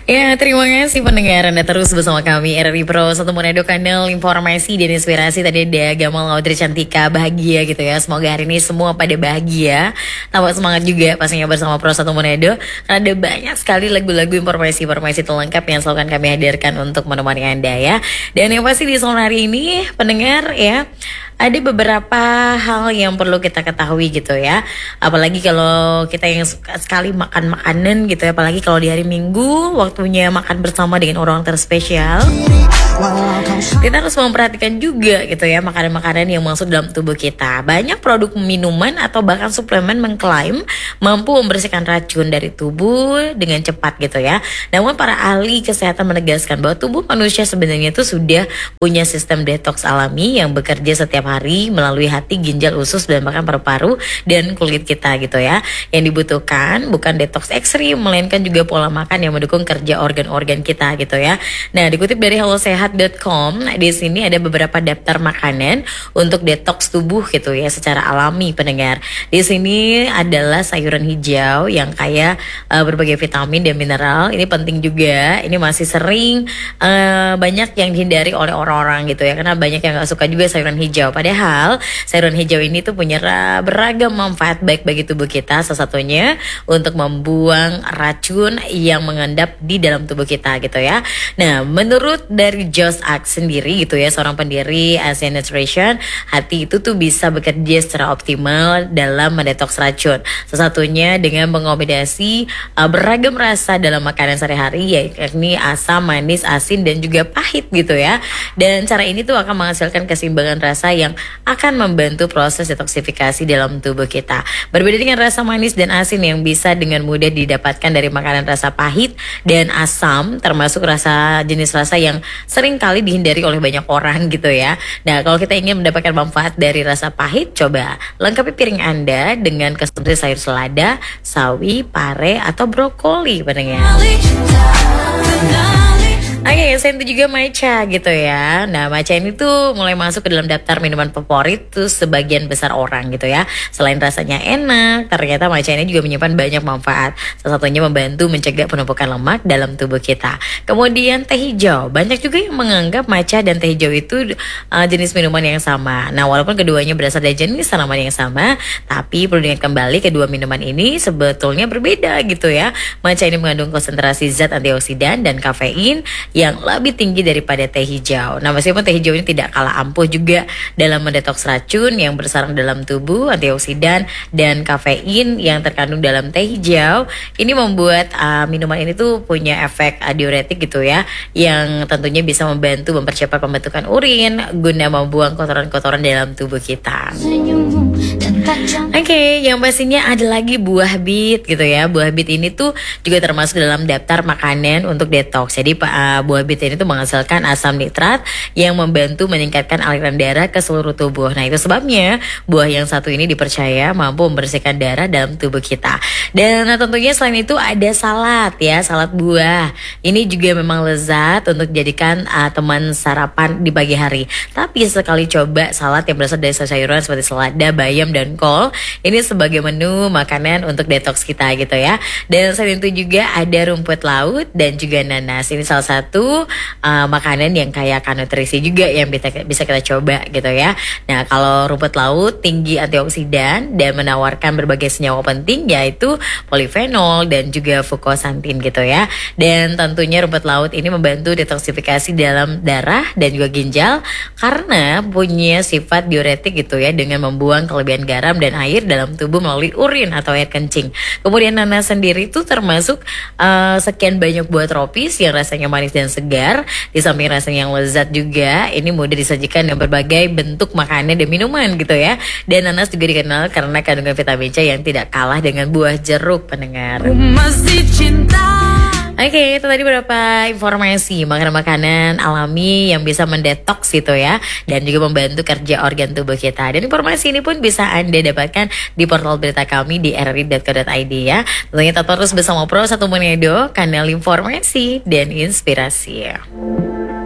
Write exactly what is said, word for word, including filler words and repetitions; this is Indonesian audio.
Ya, terima kasih pendengar Anda terus bersama kami R R I Pro satu Manado, kanal informasi dan inspirasi. Tadi ada Gamal Audrey Cantika, bahagia gitu ya. Semoga hari ini semua pada bahagia, tambah semangat juga pastinya bersama Pro satu Manado. Karena ada banyak sekali lagu-lagu informasi-informasi terlengkap yang selalu akan kami hadirkan untuk menemani Anda ya. Dan yang pasti di sore hari ini pendengar ya, ada beberapa hal yang perlu kita ketahui gitu ya. Apalagi kalau kita yang suka sekali makan makanan gitu ya. Apalagi kalau di hari Minggu waktunya makan bersama dengan orang terspesial, kita harus memperhatikan juga gitu ya makanan-makanan yang masuk dalam tubuh kita. Banyak produk minuman atau bahkan suplemen mengklaim mampu membersihkan racun dari tubuh dengan cepat gitu ya. Namun para ahli kesehatan menegaskan bahwa tubuh manusia sebenarnya itu sudah punya sistem detox alami yang bekerja setiap hari melalui hati, ginjal, usus, dan bahkan paru-paru dan kulit kita gitu ya. Yang dibutuhkan bukan detox ekstrim, melainkan juga pola makan yang mendukung kerja organ-organ kita gitu ya. Nah, dikutip dari hellosehat dot com, di sini ada beberapa daftar makanan untuk detox tubuh gitu ya secara alami pendengar. Di sini adalah sayuran hijau yang kaya uh, berbagai vitamin dan mineral. Ini penting juga. Ini masih sering uh, banyak yang dihindari oleh orang-orang gitu ya, karena banyak yang gak suka juga sayuran hijau. Padahal sayuran hijau ini tuh punya beragam manfaat baik bagi tubuh kita. Salah satunya untuk membuang racun yang mengendap di dalam tubuh kita gitu ya. Nah, menurut dari Josh Axe sendiri gitu ya, seorang pendiri Asian Nutrition, hati itu tuh bisa bekerja secara optimal dalam mendetoks racun. Salah satunya dengan mengombinasi uh, beragam rasa dalam makanan sehari-hari, yakni asam, manis, asin, dan juga pahit gitu ya. Dan cara ini tuh akan menghasilkan keseimbangan rasa yang akan membantu proses detoksifikasi dalam tubuh kita. Berbeda dengan rasa manis dan asin yang bisa dengan mudah didapatkan dari makanan rasa pahit dan asam, termasuk rasa jenis rasa yang sering kali dihindari oleh banyak orang gitu ya. Nah, kalau kita ingin mendapatkan manfaat dari rasa pahit, coba lengkapi piring Anda dengan konsumsi sayur selada, sawi, pare, atau brokoli pendengar. Oke, okay, saya itu juga matcha gitu ya. Nah, matcha ini tuh mulai masuk ke dalam daftar minuman favorit tuh sebagian besar orang gitu ya. Selain rasanya enak, ternyata matcha ini juga menyimpan banyak manfaat. Salah satunya membantu mencegah penumpukan lemak dalam tubuh kita. Kemudian teh hijau, banyak juga yang menganggap matcha dan teh hijau itu uh, jenis minuman yang sama. Nah, walaupun keduanya berasal dari jenis tanaman yang sama, tapi perlu diingat kembali kedua minuman ini sebetulnya berbeda gitu ya. Matcha ini mengandung konsentrasi zat antioksidan dan kafein yang lebih tinggi daripada teh hijau. Nah, meskipun teh hijau ini tidak kalah ampuh juga dalam mendetoks racun yang bersarang dalam tubuh, antioksidan dan kafein yang terkandung dalam teh hijau ini membuat uh, minuman ini tuh punya efek uh, diuretik gitu ya, yang tentunya bisa membantu mempercepat pembentukan urin guna membuang kotoran-kotoran dalam tubuh kita. Oke, okay, yang pastinya ada lagi buah bit gitu ya. Buah bit ini tuh juga termasuk dalam daftar makanan untuk detox. Jadi uh, buah bit ini tuh menghasilkan asam nitrat yang membantu meningkatkan aliran darah ke seluruh tubuh. Nah, itu sebabnya buah yang satu ini dipercaya mampu membersihkan darah dalam tubuh kita. Dan nah, tentunya selain itu ada salad ya, salad buah. Ini juga memang lezat untuk dijadikan uh, teman sarapan di pagi hari. Tapi sekali coba salad yang berasal dari sayuran seperti selada, bayam, dan kol ini sebagai menu makanan untuk detox kita gitu ya. Dan selain itu juga ada rumput laut dan juga nanas. Ini salah satu uh, makanan yang kaya akan nutrisi juga yang bisa, bisa kita coba gitu ya. Nah, kalau rumput laut tinggi antioksidan dan menawarkan berbagai senyawa penting yaitu polifenol dan juga fukosantin gitu ya. Dan tentunya rumput laut ini membantu detoksifikasi dalam darah dan juga ginjal karena punya sifat diuretik gitu ya, dengan membuang kelebihan garam dan air dalam tubuh melalui urin atau air kencing. Kemudian nanas sendiri itu termasuk uh, sekian banyak buah tropis yang rasanya manis dan segar. Di samping rasanya yang lezat juga, ini mudah disajikan dengan berbagai bentuk makanan dan minuman gitu ya. Dan nanas juga dikenal karena kandungan vitamin C yang tidak kalah dengan buah jeruk pendengar. Masih cinta. Oke, okay, itu tadi beberapa informasi makanan-makanan alami yang bisa mendetoks gitu ya, dan juga membantu kerja organ tubuh kita. Dan informasi ini pun bisa Anda dapatkan di portal berita kami di r r i dot co dot i d ya. Tentunya tetap terus bersama Pro satu Manado, kanal informasi dan inspirasi.